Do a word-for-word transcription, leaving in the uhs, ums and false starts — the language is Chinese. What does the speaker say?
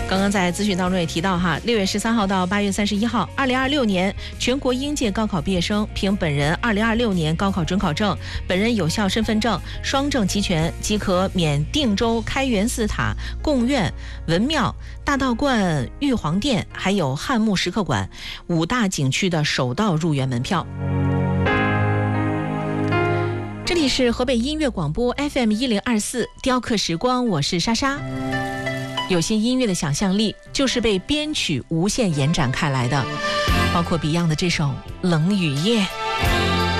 刚刚在资讯当中也提到哈，六月十三号到八月三十一号，二零二六年全国应届高考毕业生凭本人二零二六年高考准考证、本人有效身份证双证齐全，即可免定州开元寺塔、贡院、文庙、大道观、玉皇殿，还有汉墓石刻馆五大景区的首道入园门票。这里是河北音乐广播 F M 一零二四，雕刻时光，我是莎莎。有些音乐的想象力就是被编曲无限延展开来的，包括 Beyond 的这首《冷雨夜》。